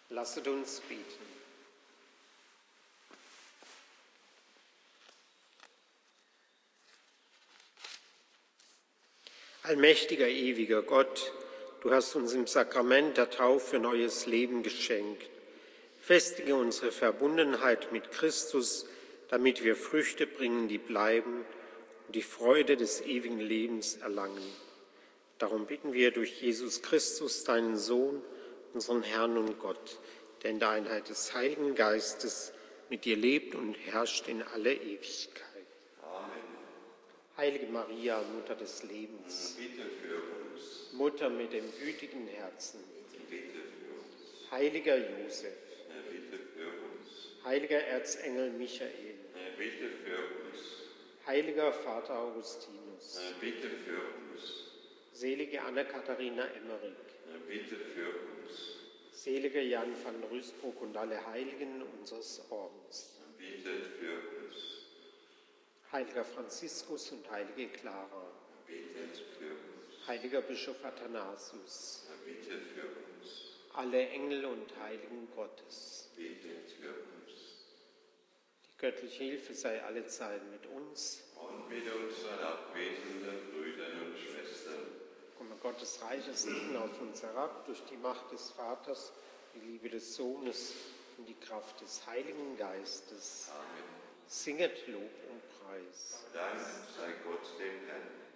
Lasset uns beten. Allmächtiger, ewiger Gott, du hast uns im Sakrament der Taufe neues Leben geschenkt. Festige unsere Verbundenheit mit Christus, damit wir Früchte bringen, die bleiben und die Freude des ewigen Lebens erlangen. Darum bitten wir durch Jesus Christus, deinen Sohn, unseren Herrn und Gott, der in der Einheit des Heiligen Geistes mit dir lebt und herrscht in alle Ewigkeit. Amen. Heilige Maria, Mutter des Lebens, Bitte für uns. Mutter mit dem gütigen Herzen, Bitte für uns. Heiliger Josef, Bitte für uns. Heiliger Erzengel Michael, Bitte für uns. Heiliger Vater Augustinus, Bitte für uns. selige Anna-Katharina Emmerich, Bitte für uns. seliger Jan van Rysbroek und alle Heiligen unseres Ordens, Bitte für uns. Heiliger Franziskus und heilige Clara, Bitte für uns. Heiliger Bischof Athanasius, Bitte für uns. alle Engel und Heiligen Gottes. Bitte für uns. Die göttliche Hilfe sei allezeit mit uns. Und mit unseren abwesenden Brüdern und Schwestern. Komme Gottes reiches Segen auf uns herab, durch die Macht des Vaters, die Liebe des Sohnes und die Kraft des Heiligen Geistes. Amen. Singet Lob und Preis. Dank sei Gott dem Herrn.